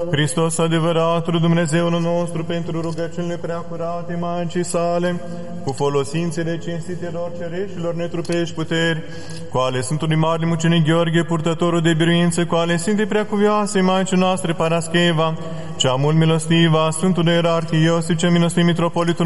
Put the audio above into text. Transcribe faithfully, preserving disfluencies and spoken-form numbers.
Hristos adevăratul Dumnezeul nostru, pentru rugăciunile preacurate Maicii sale, cu folosințele cinstitelor cereștilor netrupești puteri, cu ale Sfântului Mare Mucenic Gheorghe, purtătorul de biruință, cu ale Sfintei Preacuvioase Maicii noastre Parascheva, cea mult milostivă, a Sfântului Ierarhie Iosif, cea milostiv Mitropolitul